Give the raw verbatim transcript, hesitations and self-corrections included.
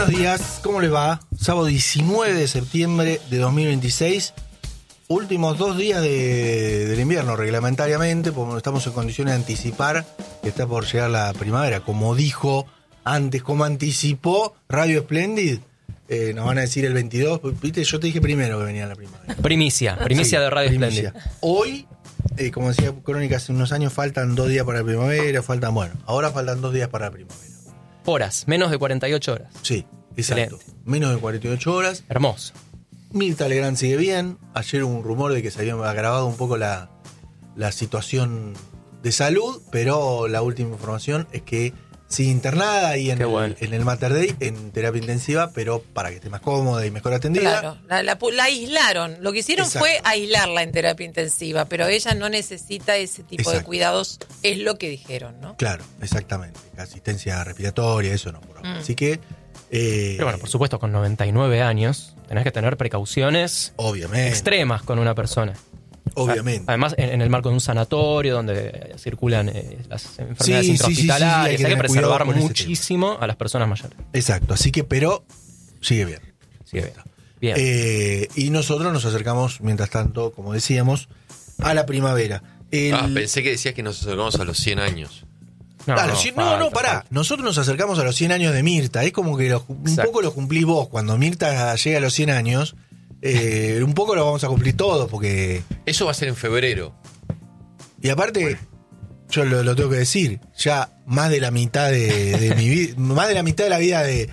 Buenos días, ¿cómo les va? Sábado diecinueve de septiembre de dos mil veintiséis, últimos dos días de, del invierno reglamentariamente, porque estamos en condiciones de anticipar que está por llegar la primavera. Como dijo antes, como anticipó Radio Splendid, eh, nos van a decir el veintidós, viste, yo te dije primero que venía la primavera. Primicia, primicia Sí, de Radio primicia. Splendid. Hoy, eh, como decía Crónica hace unos años, faltan dos días para la primavera, faltan, bueno, ahora faltan dos días para la primavera. Horas, menos de cuarenta y ocho horas. Sí, exacto. Excelente. Menos de cuarenta y ocho horas. Hermoso. Mirta Legrand sigue bien. Ayer hubo un rumor de que se había agravado un poco la, la situación de salud, pero la última información es que sigue internada ahí en, Qué el, bueno. en el Mater Dei, en terapia intensiva, pero para que esté más cómoda y mejor atendida. Claro, la, la, la aislaron. Lo que hicieron Exacto. fue aislarla en terapia intensiva, pero ella no necesita ese tipo Exacto. de cuidados, es lo que dijeron, ¿no? Claro, exactamente. Asistencia respiratoria, eso no. Por ahora. Mm. Así que... Eh, Pero bueno, por supuesto, con noventa y nueve años tenés que tener precauciones obviamente. extremas con una persona. Obviamente. Además, en, en el marco de un sanatorio donde circulan eh, las enfermedades Sí, sí, sí, sí, sí, intrahospitalarias, hay que hay que tener preservar cuidado con ese muchísimo a las personas mayores. Exacto. Así que, pero sigue bien. Sigue bien. Bien. Eh, y nosotros nos acercamos, mientras tanto, como decíamos, a la primavera. El- Ah, pensé que decías que nos acercamos a los cien años. no, Ah, no, los cien- no, falta, no, pará. falta. Nosotros nos acercamos a los cien años de Mirta. Es como que lo- un Exacto. poco lo cumplís vos. Cuando Mirta llega a los cien años, eh, un poco lo vamos a cumplir todos, porque... Eso va a ser en febrero. Y aparte, yo lo, lo tengo que decir, ya más de la mitad de, de mi vida, más de la mitad de la vida de,